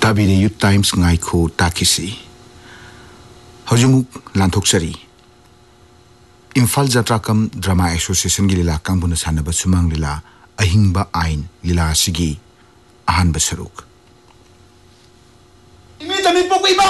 Tabine Youth Times ngai khu takisi. Hojumuk lantoksari. Imphal Jatrakam Drama Association gi lila kangbuna sanaba sumang lila ahingba ain lila sigi ahan basaruk. Imi tami po iba